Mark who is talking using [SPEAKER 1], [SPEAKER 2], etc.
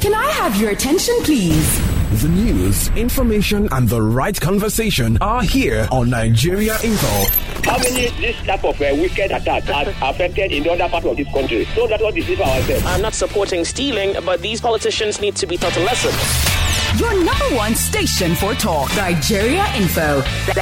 [SPEAKER 1] Can I have your attention, please?
[SPEAKER 2] The news, information, and the right conversation are here on Nigeria Info.
[SPEAKER 3] How many this type of wicked attack has affected in the other part of this country? So that's what deceive ourselves.
[SPEAKER 4] I'm not supporting stealing, but these politicians need to be taught a lesson.
[SPEAKER 1] Your number one station for talk, Nigeria Info.